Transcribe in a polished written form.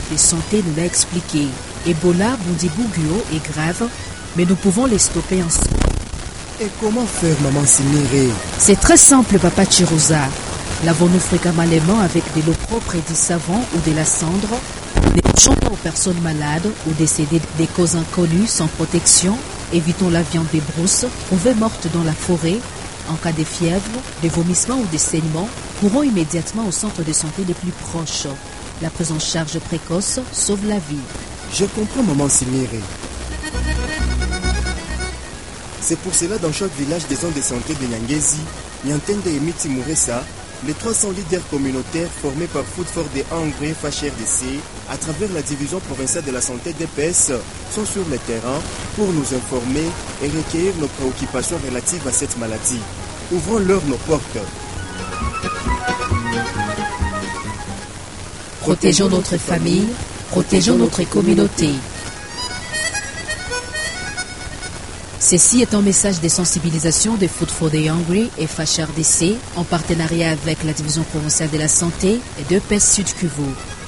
de santé nous l'a expliqué. Ebola, Bundibugyo est grave, mais nous pouvons les stopper ensemble. Et comment faire, maman Simire? C'est très simple, papa Chiroza. Lavons-nous fréquemment les mains avec de l'eau propre et du savon ou de la cendre. Ne touchons pas aux personnes malades ou décédées des causes inconnues sans protection. Évitons la viande des brousses, trouvées mortes dans la forêt. En cas de fièvre, de vomissements ou de saignements, courons immédiatement au centre de santé les plus proches. La prise en charge précoce sauve la vie. Je comprends, maman Simire. C'est pour cela, dans chaque village des zones de santé de Nyangezi, Nyantende et Miti Mouressa, les 300 leaders communautaires formés par Food for the Hungry FHRDC, à travers la division provinciale de la santé d'EPS, sont sur le terrain pour nous informer et recueillir nos préoccupations relatives à cette maladie. Ouvrons-leur nos portes. Protégeons notre famille, protégeons notre communauté. Ceci est un message de sensibilisation de Food for the Hungry et FHRDC en partenariat avec la Division provinciale de la santé et d'EPS Sud Kivu.